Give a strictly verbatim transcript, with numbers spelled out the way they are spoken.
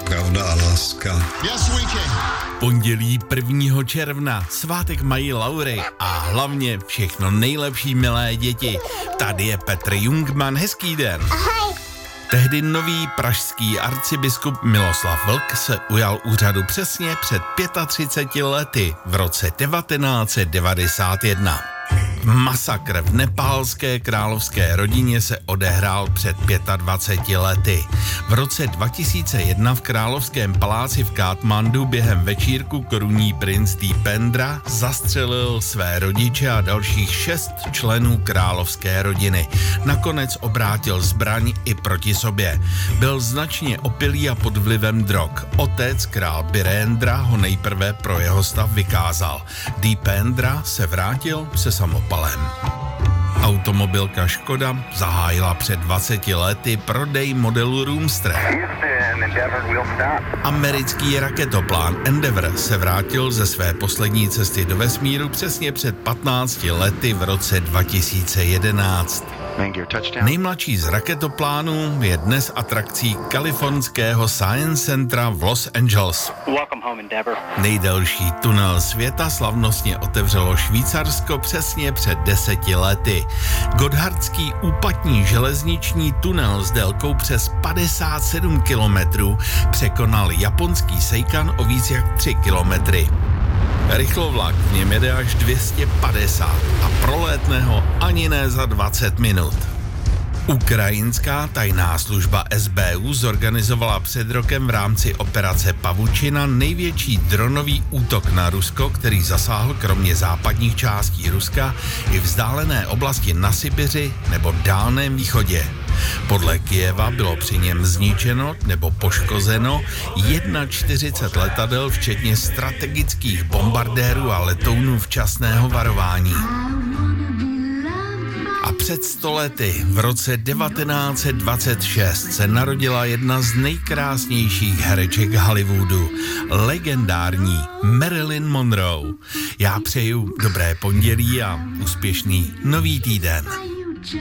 pravda a láska. Yes, we can. Pondělí prvního června, svátek mají Laury a hlavně všechno nejlepší milé děti. Tady je Petr Jungmann, hezký den. Ahoj. Tehdy nový pražský arcibiskup Miloslav Vlk se ujal úřadu přesně před třiceti pěti lety v roce devatenáct set devadesát jedna. Masakr v nepálské královské rodině se odehrál před dvaceti pěti lety. V roce dva tisíce jedna v královském paláci v Katmandu během večírku korunní princ Dipendra zastřelil své rodiče a dalších šest členů královské rodiny. Nakonec obrátil zbraň i proti sobě. Byl značně opilý a pod vlivem drog. Otec král Birendra ho nejprve pro jeho stav vykázal. Dipendra se vrátil se samopalem. Automobilka Škoda zahájila před dvaceti lety prodej modelu Roomster. Americký raketoplán Endeavour se vrátil ze své poslední cesty do vesmíru přesně před patnácti lety v roce dva tisíce jedenáct. Nejmladší z raketoplánů je dnes atrakcí kalifornského Science Centra v Los Angeles. Nejdelší tunel světa slavnostně otevřelo Švýcarsko přesně před deseti lety. Gotthardský úpatní železniční tunel s délkou přes padesát sedm kilometrů překonal japonský Seikan o víc jak tři kilometry. Rychlovlak v něm jede až dvě stě padesát a prolétne ho ani ne za dvacet minut. Ukrajinská tajná služba S B U zorganizovala před rokem v rámci operace Pavučina největší dronový útok na Rusko, který zasáhl kromě západních částí Ruska i vzdálené oblasti na Sibiři nebo Dálném východě. Podle Kyjeva bylo při něm zničeno nebo poškozeno čtyřicet jedna letadel, včetně strategických bombardérů a letounů včasného varování. A před sto lety, v roce devatenáct set dvacet šest, se narodila jedna z nejkrásnějších hereček Hollywoodu, legendární Marilyn Monroe. Já přeju dobré pondělí a úspěšný nový týden.